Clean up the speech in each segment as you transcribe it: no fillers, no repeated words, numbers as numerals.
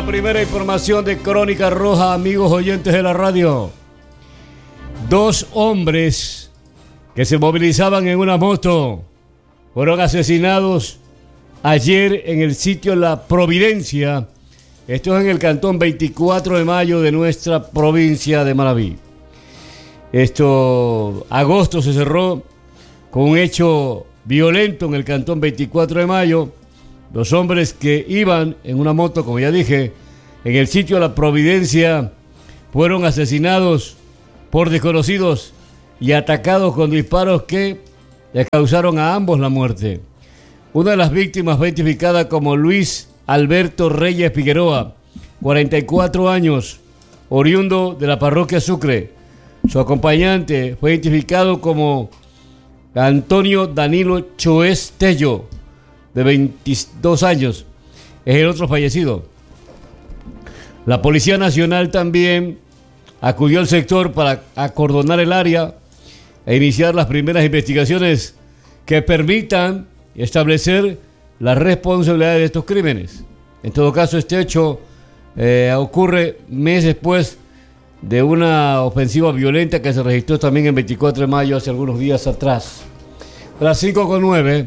la primera información de Crónica Roja, amigos oyentes de la radio. 2 hombres que se movilizaban en una moto fueron asesinados ayer en el sitio La Providencia. Esto es en el cantón 24 de mayo de nuestra provincia de Manabí. Agosto se cerró con un hecho violento en el cantón 24 de mayo. 2 hombres que iban en una moto, como ya dije, en el sitio La Providencia, fueron asesinados por desconocidos y atacados con disparos que les causaron a ambos la muerte. Una de las víctimas fue identificada como Luis Alberto Reyes Figueroa, 44 años, oriundo de la parroquia Sucre. Su acompañante fue identificado como Antonio Danilo Choés Tello, de 22 años, es el otro fallecido. La Policía Nacional también acudió al sector para acordonar el área e iniciar las primeras investigaciones que permitan establecer la responsabilidad de estos crímenes. En todo caso, este hecho ocurre meses después de una ofensiva violenta que se registró también en 24 de mayo, hace algunos días atrás. A las 5:09,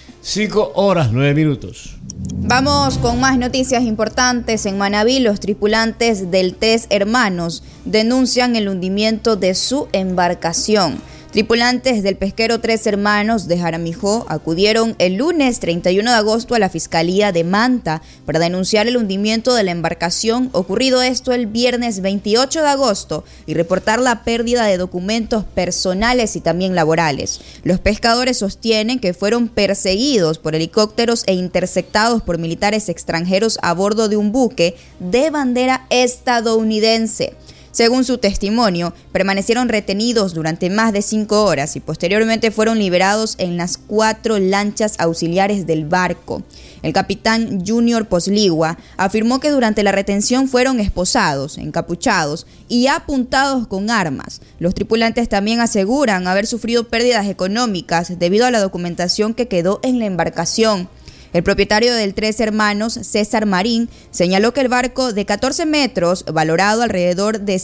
5 horas 9 minutos. Vamos con más noticias importantes. En Manabí, los tripulantes del 3 Hermanos denuncian el hundimiento de su embarcación. Tripulantes del pesquero 3 Hermanos de Jaramijó acudieron el lunes 31 de agosto a la Fiscalía de Manta para denunciar el hundimiento de la embarcación, ocurrido esto el viernes 28 de agosto, y reportar la pérdida de documentos personales y también laborales. Los pescadores sostienen que fueron perseguidos por helicópteros e interceptados por militares extranjeros a bordo de un buque de bandera estadounidense. Según su testimonio, permanecieron retenidos durante más de 5 horas y posteriormente fueron liberados en las 4 lanchas auxiliares del barco. El capitán Junior Posligua afirmó que durante la retención fueron esposados, encapuchados y apuntados con armas. Los tripulantes también aseguran haber sufrido pérdidas económicas debido a la documentación que quedó en la embarcación. El propietario del 3 Hermanos, César Marín, señaló que el barco de 14 metros, valorado alrededor de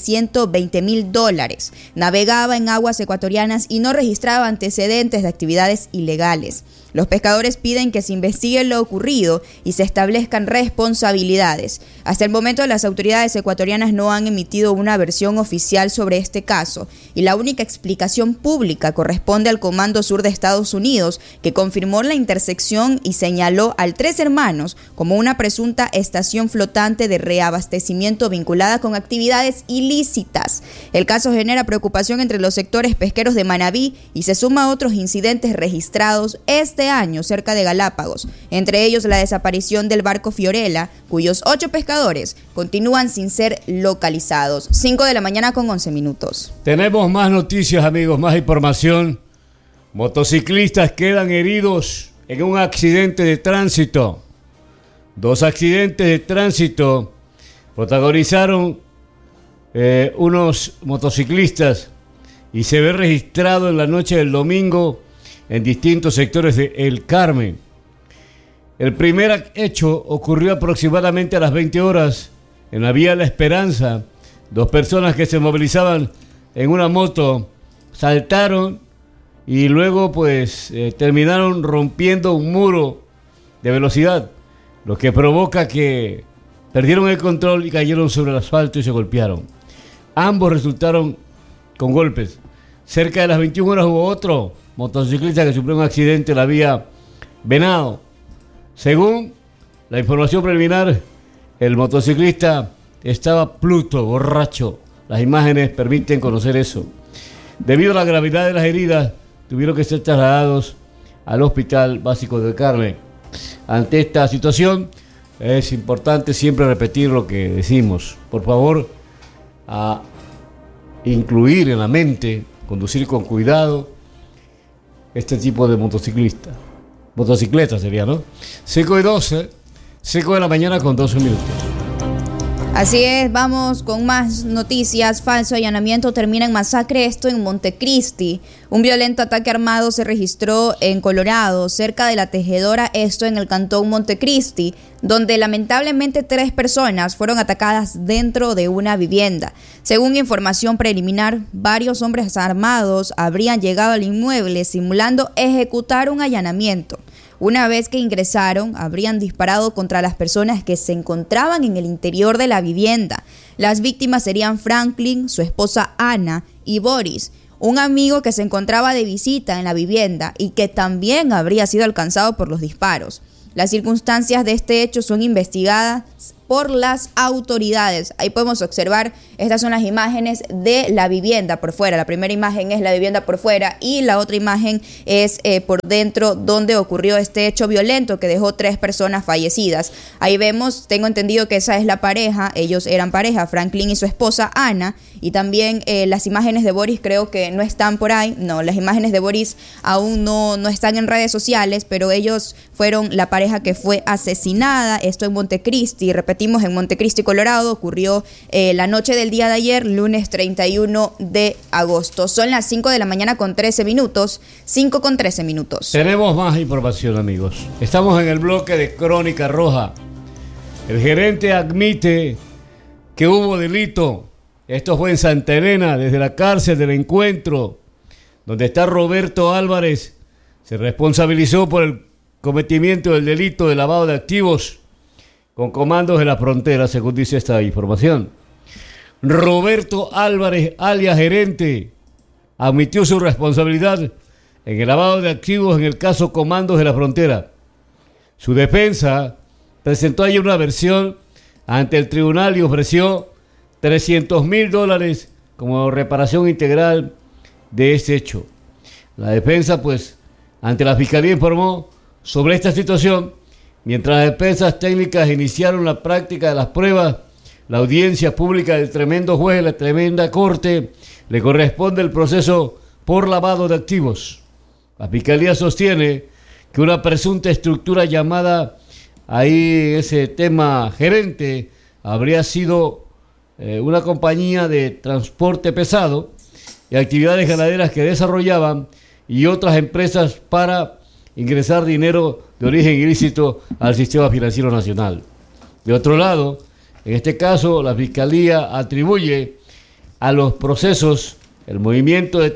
$120,000, navegaba en aguas ecuatorianas y no registraba antecedentes de actividades ilegales. Los pescadores piden que se investigue lo ocurrido y se establezcan responsabilidades. Hasta el momento, las autoridades ecuatorianas no han emitido una versión oficial sobre este caso y la única explicación pública corresponde al Comando Sur de Estados Unidos, que confirmó la intersección y señaló al 3 Hermanos como una presunta estación flotante de reabastecimiento vinculada con actividades ilícitas. El caso genera preocupación entre los sectores pesqueros de Manabí y se suma a otros incidentes registrados este año cerca de Galápagos, entre ellos la desaparición del barco Fiorella, cuyos 8 pescadores continúan sin ser localizados. 5 de la mañana con 11 minutos. Tenemos más noticias, amigos, más información. Motociclistas quedan heridos en un accidente de tránsito. 2 accidentes de tránsito protagonizaron unos motociclistas y se ve registrado en la noche del domingo en distintos sectores de El Carmen. El primer hecho ocurrió aproximadamente a las 20 horas en la vía La Esperanza. 2 personas que se movilizaban en una moto saltaron y luego terminaron rompiendo un muro de velocidad, lo que provoca que perdieron el control y cayeron sobre el asfalto y se golpearon. Ambos resultaron con golpes. Cerca de las 21 horas hubo otro motociclista que sufrió un accidente en la vía Venado. Según la información preliminar, el motociclista estaba pluto, borracho. Las imágenes permiten conocer eso. Debido a la gravedad de las heridas, tuvieron que ser trasladados al Hospital Básico del Carmen. Ante esta situación, es importante siempre repetir lo que decimos. Por favor, a incluir en la mente, conducir con cuidado este tipo de motociclista. Motocicleta sería, ¿no? 5:12, 5 de la mañana con 12 minutos. Así es, vamos con más noticias. Falso allanamiento termina en masacre, esto en Montecristi. Un violento ataque armado se registró en Colorado, cerca de La Tejedora, esto en el cantón Montecristi, donde lamentablemente 3 personas fueron atacadas dentro de una vivienda. Según información preliminar, varios hombres armados habrían llegado al inmueble simulando ejecutar un allanamiento. Una vez que ingresaron, habrían disparado contra las personas que se encontraban en el interior de la vivienda. Las víctimas serían Franklin, su esposa Ana y Boris, un amigo que se encontraba de visita en la vivienda y que también habría sido alcanzado por los disparos. Las circunstancias de este hecho son investigadas por las autoridades. Ahí podemos observar, estas son las imágenes de la vivienda por fuera. La primera imagen es la vivienda por fuera y la otra imagen es por dentro, donde ocurrió este hecho violento que dejó 3 personas fallecidas. Ahí vemos, tengo entendido que esa es la pareja, ellos eran pareja, Franklin y su esposa Ana, y también las imágenes de Boris creo que no están por ahí. No, las imágenes de Boris aún no están en redes sociales, pero ellos fueron la pareja que fue asesinada. Esto en Montecristi, repetimos, en Montecristi, Colorado, ocurrió la noche del día de ayer, lunes 31 de agosto. Son las 5 de la mañana con 13 minutos, 5 con 13 minutos. Tenemos más información, amigos. Estamos en el bloque de Crónica Roja. El gerente admite que hubo delito. Esto fue en Santa Elena, desde la cárcel del Encuentro, donde está Roberto Álvarez. Se responsabilizó por el cometimiento del delito de lavado de activos con comandos de la frontera, según dice esta información. Roberto Álvarez, alias gerente, admitió su responsabilidad en el lavado de activos en el caso Comandos de la Frontera. Su defensa presentó ayer una versión ante el tribunal y ofreció $300,000 como reparación integral de este hecho. La defensa, ante la Fiscalía informó sobre esta situación. Mientras las defensas técnicas iniciaron la práctica de las pruebas, la audiencia pública del tremendo juez de la tremenda corte le corresponde el proceso por lavado de activos. La Fiscalía sostiene que una presunta estructura llamada ahí ese tema gerente habría sido una compañía de transporte pesado y actividades ganaderas que desarrollaban y otras empresas para ingresar dinero de origen ilícito al sistema financiero nacional. De otro lado, en este caso, la Fiscalía atribuye a los procesos el movimiento de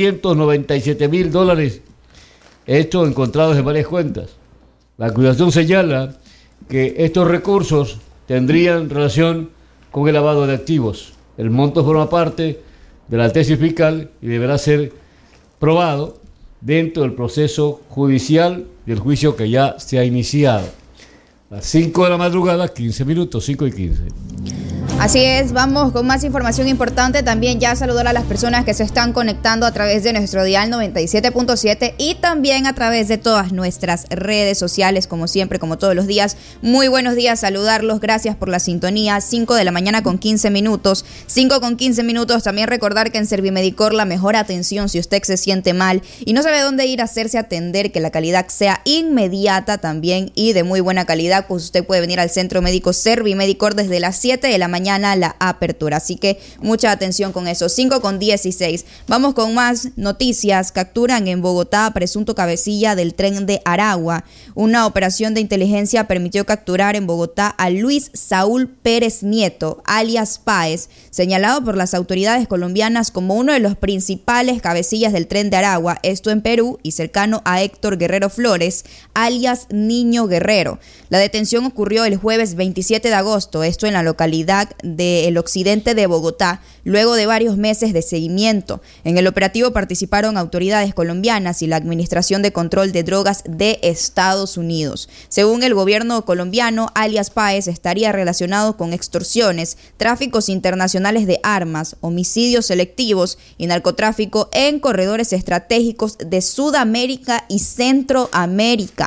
$397,000, estos encontrados en varias cuentas. La acusación señala que estos recursos tendrían relación con el lavado de activos. El monto forma parte de la tesis fiscal y deberá ser probado dentro del proceso judicial del juicio que ya se ha iniciado. A las 5 de la madrugada, 15 minutos, 5 y 15. Así es, vamos con más información importante. También ya saludar a las personas que se están conectando a través de nuestro dial 97.7 y también a través de todas nuestras redes sociales, como siempre, como todos los días. Muy buenos días, saludarlos, gracias por la sintonía. 5 de la mañana con 15 minutos, 5 con 15 minutos. También recordar que en Servimedicor la mejor atención si usted se siente mal y no sabe dónde ir a hacerse atender, que la calidad sea inmediata también y de muy buena calidad, pues usted puede venir al Centro Médico Servimedicor desde las 7 de la mañana la apertura, así que mucha atención con eso. 5 con 16. Vamos con más noticias. Capturan en Bogotá a presunto cabecilla del tren de Aragua. Una operación de inteligencia permitió capturar en Bogotá a Luis Saúl Pérez Nieto, alias Páez, señalado por las autoridades colombianas como uno de los principales cabecillas del tren de Aragua, esto en Perú, y cercano a Héctor Guerrero Flores, alias Niño Guerrero. La detención ocurrió el jueves 27 de agosto, esto en la localidad del occidente de Bogotá, luego de varios meses de seguimiento. En el operativo participaron autoridades colombianas y la Administración de Control de Drogas de Estados Unidos. Según el gobierno colombiano, alias Páez estaría relacionado con extorsiones, tráficos internacionales de armas, homicidios selectivos y narcotráfico en corredores estratégicos de Sudamérica y Centroamérica.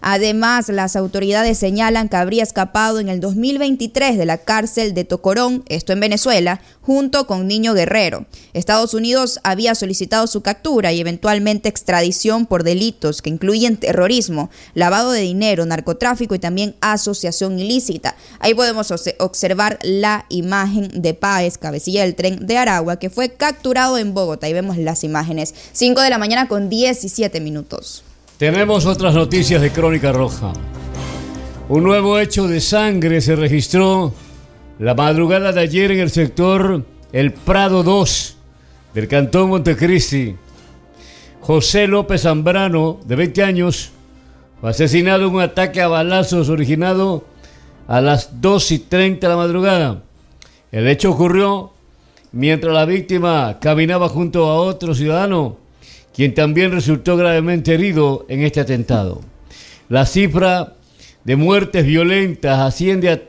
Además, las autoridades señalan que habría escapado en el 2023 de la cárcel de Tocorón, esto en Venezuela, junto con Niño Guerrero. Estados Unidos había solicitado su captura y eventualmente extradición por delitos que incluyen terrorismo, lavado de dinero, narcotráfico y también asociación ilícita. Ahí podemos observar la imagen de Páez, cabecilla del tren de Aragua, que fue capturado en Bogotá. Ahí vemos las imágenes. 5 de la mañana con 17 minutos. Tenemos otras noticias de Crónica Roja. Un nuevo hecho de sangre se registró la madrugada de ayer en el sector El Prado 2 del Cantón Montecristi. José López Zambrano, de 20 años, fue asesinado en un ataque a balazos originado a las 2:30 de la madrugada. El hecho ocurrió mientras la víctima caminaba junto a otro ciudadano, quien también resultó gravemente herido en este atentado. La cifra de muertes violentas asciende a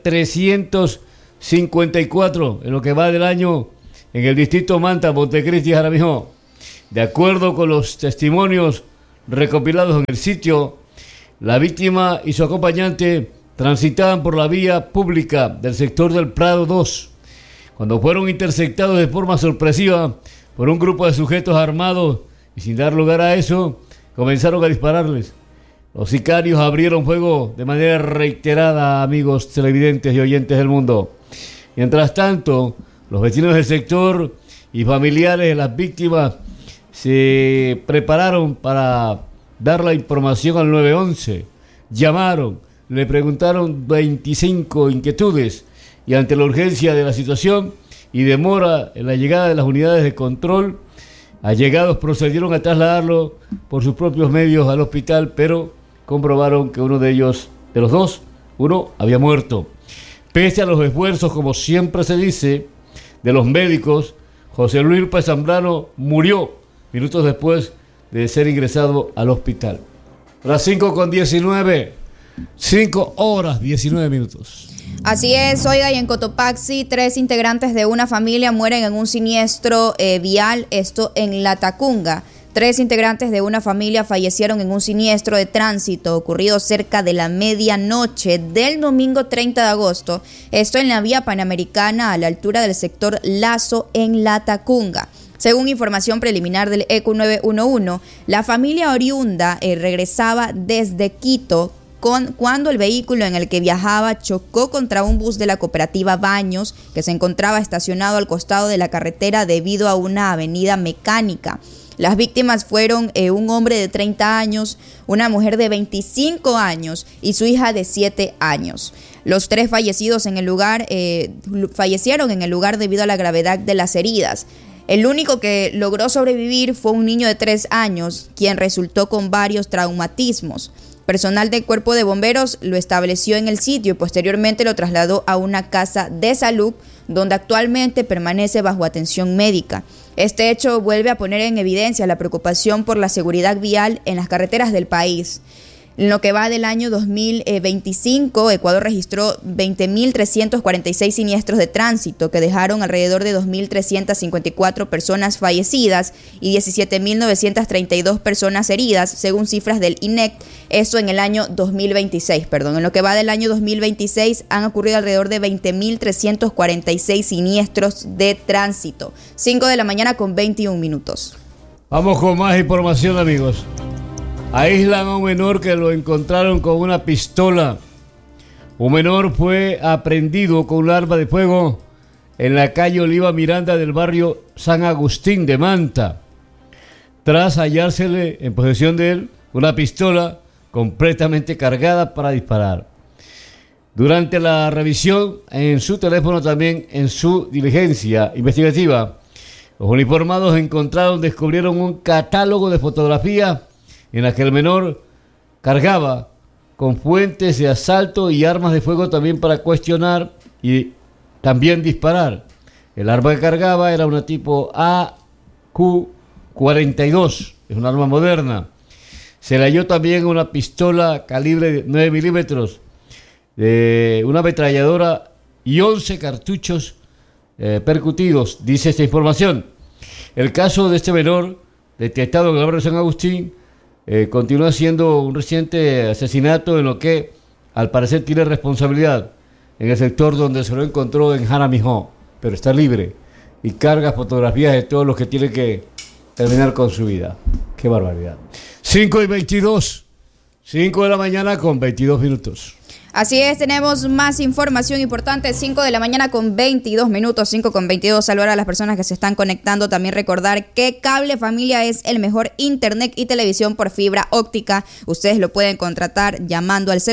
354 en lo que va del año en el distrito Manta, Montecristi y Jaramillo. De acuerdo con los testimonios recopilados en el sitio, la víctima y su acompañante transitaban por la vía pública del sector del Prado 2, cuando fueron interceptados de forma sorpresiva por un grupo de sujetos armados y sin dar lugar a eso, comenzaron a dispararles. Los sicarios abrieron fuego de manera reiterada, amigos televidentes y oyentes del mundo. Mientras tanto, los vecinos del sector y familiares de las víctimas se prepararon para dar la información al 911. Llamaron, le preguntaron 25 inquietudes y ante la urgencia de la situación y demora en la llegada de las unidades de control, allegados procedieron a trasladarlo por sus propios medios al hospital, pero comprobaron que uno de ellos, de los dos, uno había muerto. Pese a los esfuerzos, como siempre se dice, de los médicos, José Luis López Zambrano murió minutos después de ser ingresado al hospital. Las 5:19, 5 horas 19 minutos. Así es, oiga, y en Cotopaxi, 3 integrantes de una familia mueren en un siniestro vial, esto en Latacunga. 3 integrantes de una familia fallecieron en un siniestro de tránsito ocurrido cerca de la medianoche del domingo 30 de agosto, esto en la vía Panamericana a la altura del sector Lazo en Latacunga. Según información preliminar del ECU 911, la familia oriunda regresaba desde Quito cuando el vehículo en el que viajaba chocó contra un bus de la cooperativa Baños, que se encontraba estacionado al costado de la carretera debido a una avenida mecánica. Las víctimas fueron un hombre de 30 años, una mujer de 25 años y su hija de 7 años. Los 3 fallecidos en el lugar fallecieron en el lugar debido a la gravedad de las heridas. El único que logró sobrevivir fue un niño de 3 años, quien resultó con varios traumatismos. Personal del Cuerpo de Bomberos lo estableció en el sitio y posteriormente lo trasladó a una casa de salud donde actualmente permanece bajo atención médica. Este hecho vuelve a poner en evidencia la preocupación por la seguridad vial en las carreteras del país. En lo que va del año 2025, Ecuador registró 20.346 siniestros de tránsito que dejaron alrededor de 2.354 personas fallecidas y 17.932 personas heridas, según cifras del INEC, esto en el año 2026. En lo que va del año 2026 han ocurrido alrededor de 20.346 siniestros de tránsito. 5 de la mañana con 21 minutos. Vamos con más información, amigos. Aíslan a un menor que lo encontraron con una pistola. Un menor fue aprehendido con un arma de fuego en la calle Oliva Miranda del barrio San Agustín de Manta, tras hallársele en posesión de él una pistola completamente cargada para disparar. Durante la revisión en su teléfono, también en su diligencia investigativa, los uniformados descubrieron un catálogo de fotografía en la que el menor cargaba con fuentes de asalto y armas de fuego también para cuestionar y también disparar. El arma que cargaba era una tipo AQ-42, es un arma moderna. Se le halló también una pistola calibre 9 milímetros, una ametralladora y 11 cartuchos percutidos, dice esta información. El caso de este menor, detectado en el barrio San Agustín, continúa siendo un reciente asesinato en lo que al parecer tiene responsabilidad en el sector donde se lo encontró en Jaramijó, pero está libre y carga fotografías de todos los que tienen que terminar con su vida. Qué barbaridad. 5:22, 5 de la mañana con 22 minutos. Así es, tenemos más información importante, 5 de la mañana con 22 minutos, 5 con 22, saludar a las personas que se están conectando, también recordar que Cable Familia es el mejor internet y televisión por fibra óptica, ustedes lo pueden contratar llamando al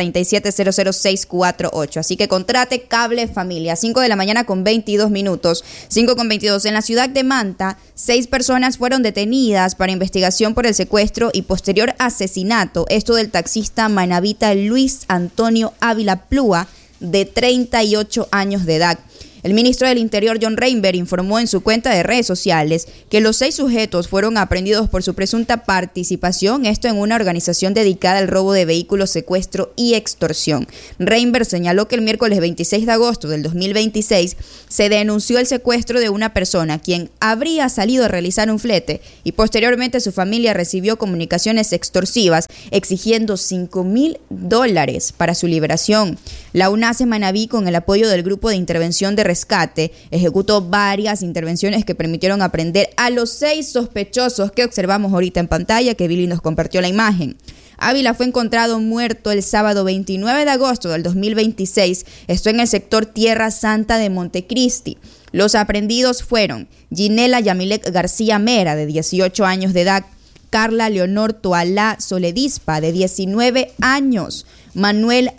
0537-00648, así que contrate Cable Familia, 5 de la mañana con 22 minutos, 5 con 22, en la ciudad de Manta, 6 personas fueron detenidas para investigación por el secuestro y posterior asesinato, esto del taxista manabita Luis Antonio Ávila Plúa, de 38 años de edad. El ministro del Interior, John Reinberg, informó en su cuenta de redes sociales que los 6 sujetos fueron aprehendidos por su presunta participación, esto en una organización dedicada al robo de vehículos, secuestro y extorsión. Reinberg señaló que el miércoles 26 de agosto del 2026 se denunció el secuestro de una persona quien habría salido a realizar un flete y posteriormente su familia recibió comunicaciones extorsivas exigiendo $5,000 para su liberación. La UNACE Manabí, con el apoyo del Grupo de Intervención de Rescate, ejecutó varias intervenciones que permitieron aprehender a los 6 sospechosos que observamos ahorita en pantalla, que Billy nos compartió la imagen. Ávila fue encontrado muerto el sábado 29 de agosto del 2026, esto en el sector Tierra Santa de Montecristi. Los aprehendidos fueron Ginela Yamilek García Mera, de 18 años de edad, Carla Leonor Toalá Soledispa, de 19 años, Manuel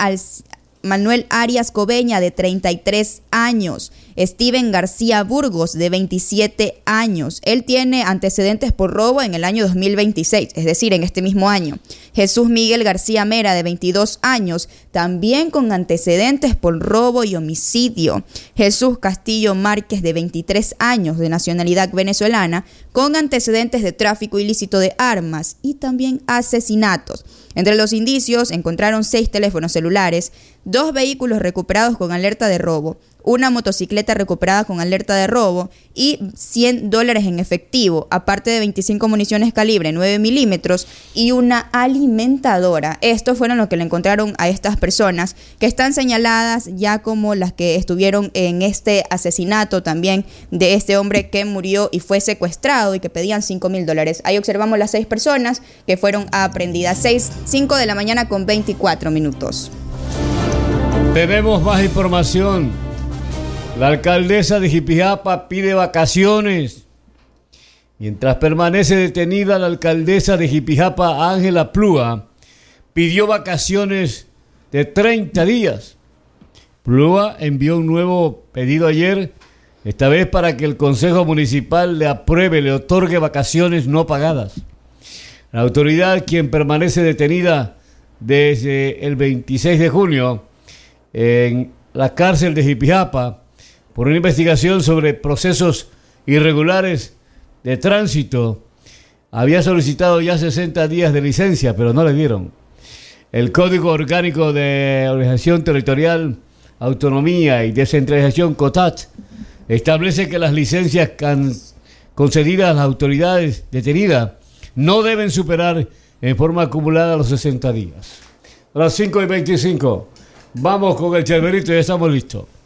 Arias Cobeña, de 33 años, Steven García Burgos, de 27 años. Él tiene antecedentes por robo en el año 2026, es decir, en este mismo año. Jesús Miguel García Mera, de 22 años, también con antecedentes por robo y homicidio. Jesús Castillo Márquez, de 23 años, de nacionalidad venezolana, con antecedentes de tráfico ilícito de armas y también asesinatos. Entre los indicios encontraron 6 teléfonos celulares, 2 vehículos recuperados con alerta de robo, una motocicleta recuperada con alerta de robo y $100 en efectivo, aparte de 25 municiones calibre 9 milímetros y una alimentadora. Estos fueron lo que le encontraron a estas personas que están señaladas ya como las que estuvieron en este asesinato también de este hombre que murió y fue secuestrado y que pedían $5,000. Ahí observamos las 6 personas que fueron aprehendidas. 5 de la mañana con 24 minutos. Tenemos más información. La alcaldesa de Jipijapa pide vacaciones. Mientras permanece detenida, la alcaldesa de Jipijapa, Ángela Plúa, pidió vacaciones de 30 días. Plúa envió un nuevo pedido ayer, esta vez para que el Consejo Municipal le apruebe, le otorgue vacaciones no pagadas. La autoridad, quien permanece detenida desde el 26 de junio en la cárcel de Jipijapa, por una investigación sobre procesos irregulares de tránsito, había solicitado ya 60 días de licencia, pero no le dieron. El Código Orgánico de Organización Territorial, Autonomía y Descentralización, COTAT, establece que las licencias concedidas a las autoridades detenidas no deben superar en forma acumulada los 60 días. A las 5:25, vamos con el Cherverito y ya estamos listos.